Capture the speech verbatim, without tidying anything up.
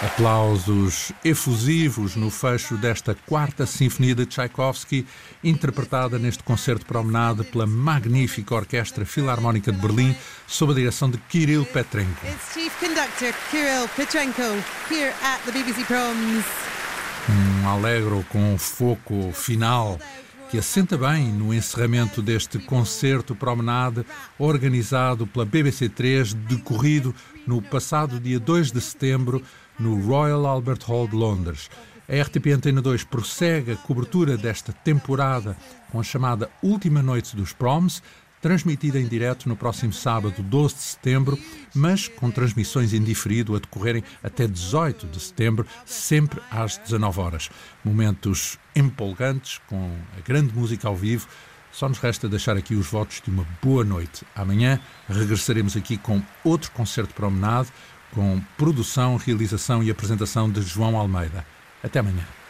Aplausos efusivos no fecho desta quarta sinfonia de Tchaikovsky, interpretada neste concerto promenade pela magnífica Orquestra Filarmónica de Berlim, sob a direção de Kirill Petrenko. It's Chief Conductor Kirill Petrenko, here at the B B C Proms. Um allegro com foco final que assenta bem no encerramento deste concerto promenade organizado pela B B C três, decorrido no passado dia dois de setembro no Royal Albert Hall de Londres. A R T P Antena dois prossegue a cobertura desta temporada com a chamada Última Noite dos Proms, transmitida em direto no próximo sábado, doze de setembro, mas com transmissões em diferido a decorrerem até dezoito de setembro, sempre às dezanove horas. Momentos empolgantes, com a grande música ao vivo. Só nos resta deixar aqui os votos de uma boa noite. Amanhã regressaremos aqui com outro concerto promenade, com produção, realização e apresentação de João Almeida. Até amanhã.